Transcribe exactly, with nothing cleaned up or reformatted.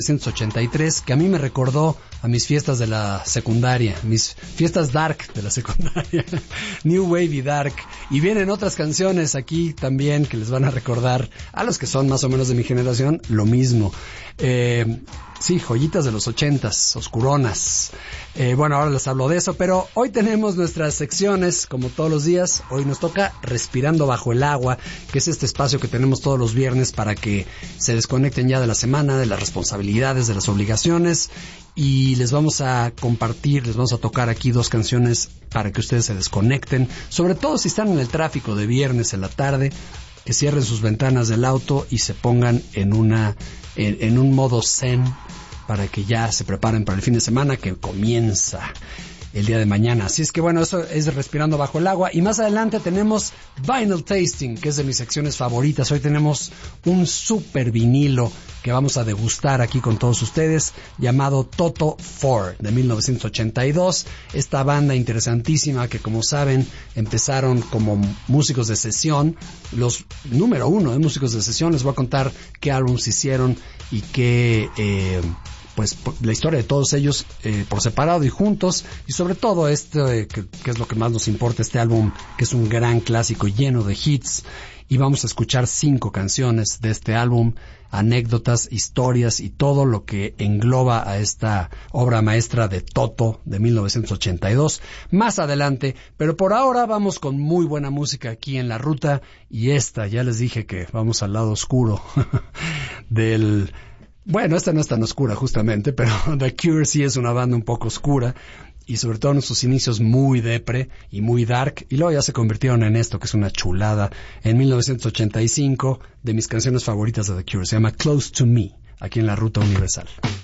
mil novecientos ochenta y tres, que a mí me recordó a mis fiestas de la secundaria, mis fiestas dark de la secundaria, New Wave y Dark. Y vienen otras canciones aquí también que les van a recordar a los que son más o menos de mi generación lo mismo. Eh, sí, joyitas de los ochentas, oscuronas. Eh, bueno, ahora les hablo de eso, pero hoy tenemos nuestras secciones, como todos los días. Hoy nos toca Respirando Bajo el Agua, que es este espacio que tenemos todos los viernes para que se desconecten ya de la semana, de las responsabilidades, de las obligaciones, y les vamos a compartir, les vamos a tocar aquí dos canciones para que ustedes se desconecten, sobre todo si están en el tráfico de viernes en la tarde, que cierren sus ventanas del auto y se pongan en una en, en un modo zen para que ya se preparen para el fin de semana que comienza el día de mañana. Así es que bueno, eso es Respirando Bajo el Agua. Y más adelante tenemos Vinyl Tasting, que es de mis secciones favoritas. Hoy tenemos un super vinilo que vamos a degustar aquí con todos ustedes, llamado Toto cuatro, de mil novecientos ochenta y dos. Esta banda interesantísima que, como saben, empezaron como músicos de sesión, los número uno de músicos de sesión. Les voy a contar qué álbumes hicieron y qué... Eh, pues la historia de todos ellos eh, por separado y juntos, y sobre todo este, que, que es lo que más nos importa, este álbum que es un gran clásico lleno de hits. Y vamos a escuchar cinco canciones de este álbum, anécdotas, historias y todo lo que engloba a esta obra maestra de Toto de mil novecientos ochenta y dos más adelante. Pero por ahora vamos con muy buena música aquí en La Ruta, y esta, ya les dije que vamos al lado oscuro del... Bueno, esta no es tan oscura justamente, pero The Cure sí es una banda un poco oscura, y sobre todo en sus inicios muy depre y muy dark, y luego ya se convirtieron en esto, que es una chulada. En mil novecientos ochenta y cinco, de mis canciones favoritas de The Cure, se llama Close to Me, aquí en La Ruta Universal.